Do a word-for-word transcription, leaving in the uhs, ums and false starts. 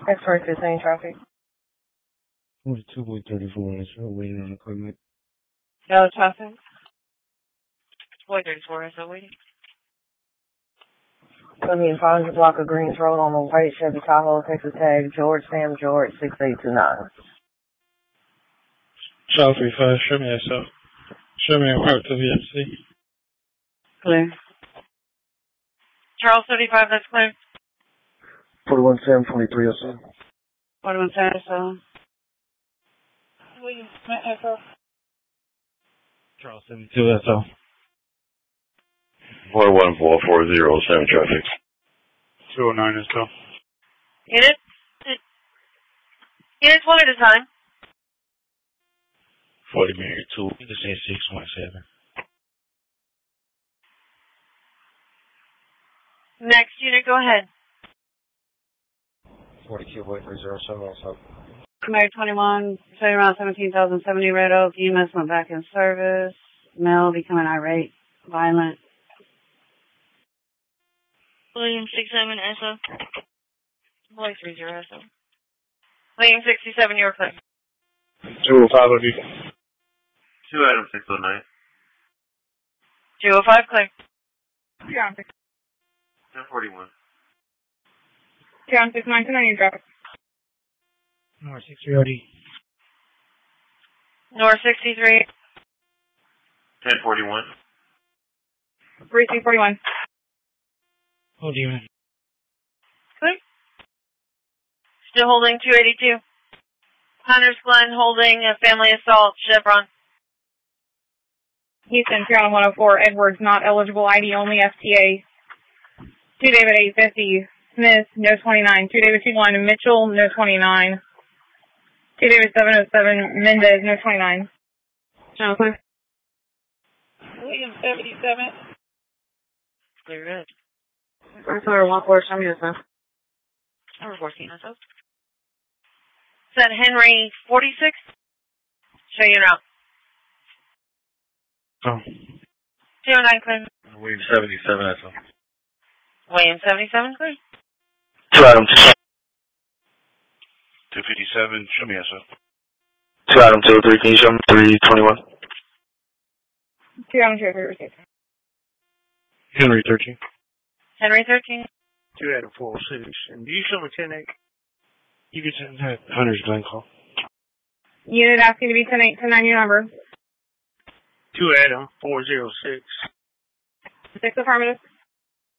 X-ray fifteen traffic. forty-two point thirty-four, that's right, waiting on equipment. Yellow traffic. Boy thirty-four, is that waiting? Put me in five hundred block of Greens Road on the white Chevy Tahoe, Texas tag, George Sam George, six eight two nine. South three five, show me that up. Show me that part to the M C. Clear. Charles thirty-five, that's clear. forty-one seven twenty-three, S O. forty-one seven, S O. William Smith, S O. Charles seventy-two, S O. four one four four zero seven traffic. two oh nine, S O. Unit? Units one at a time. forty Mary two, you can say six one seven. Next unit, go ahead. forty Q boy three zero seven, S O. Mary twenty-one, say around seventeen thousand seventy, Red Oak, E M S went back in service. Male becoming irate, violent. William six seven, S O. Boy three zero, S O. William sixty-seven, you're clear. two oh five, O D. two Adam six oh nine. two oh five, clear. Yeah. ten forty-one. Yeah, six nine two nine, you traffic. North six three O D. North sixty-three. ten forty-one. three three forty-one. O D, man. Clear. Still holding two eighty-two. Hunter's Glen holding a family assault, Chevron. Houston, Toronto one oh four, Edwards, not eligible, I D only, F T A. two David eight fifty, Smith, no twenty-nine. two David two one, Mitchell, no twenty-nine. two David seven oh seven, Mendez, no twenty-nine. No, clear. William seventy-seven. Clear red. I'm sorry, one four, show me this now. Number fourteen, that's up. Said Henry forty-six. Show you now. Oh. two oh nine, clear. William seventy-seven, that's all. William seventy-seven, clear. two Adam two fifty-seven, show me S O. two Adam two oh three, can you show me three twenty-one? two Adam two three received. Henry thirteen. Henry thirteen. two Adam four oh six. And do you show me ten eight? You can send that Hunter's Glen call. Unit asking to be ten eight ten nine, your number. two Adam four oh six. six affirmative.